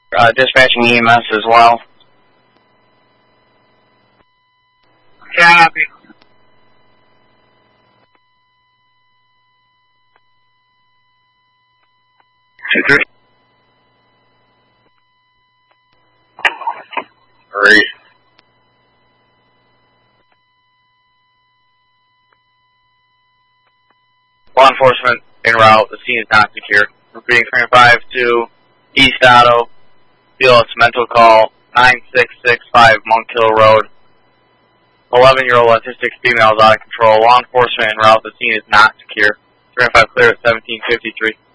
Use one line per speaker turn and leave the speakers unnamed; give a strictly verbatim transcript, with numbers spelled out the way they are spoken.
Uh, dispatching E M S as well.
Copy.
Two, three. Three. Law enforcement en route. The scene is not secure. Repeating three five two East Otto. Feel it's mental call nine six six five Monk Hill Road. eleven-year-old autistic female is out of control. Law enforcement en route. The scene is not secure. three five clear at seventeen fifty-three.